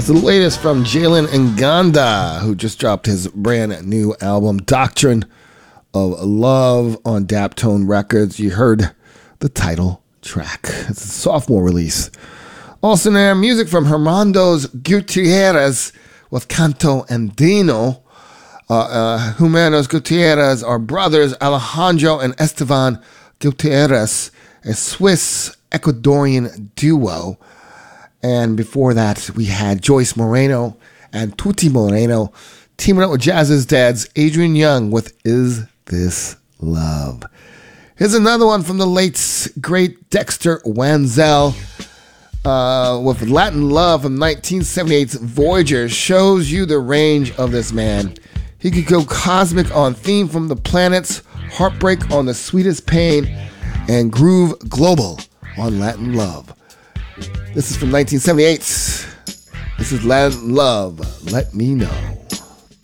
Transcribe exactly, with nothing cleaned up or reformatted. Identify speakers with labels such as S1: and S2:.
S1: That's the latest from Jalen Nganda, who just dropped his brand new album, Doctrine of Love, on Daptone Records. You heard the title track. It's a sophomore release. Also there, music from Hermandos Gutierrez with Canto Andino. Uh, uh, Hermanos Gutierrez are brothers, Alejandro and Esteban Gutierrez, a Swiss-Ecuadorian duo. And before that, we had Joyce Moreno and Tuti Moreno teaming up with Jazz's dad's Adrian Young with Is This Love? Here's another one from the late, great Dexter Wanzel uh, with Latin Love from nineteen seventy-eight's Voyager. Shows you the range of this man. He could go cosmic on Theme from the Planets, Heartbreak on The Sweetest Pain, and Groove Global on Latin Love. This is from nineteen seventy-eight. This is Latin Love, Let Me Know.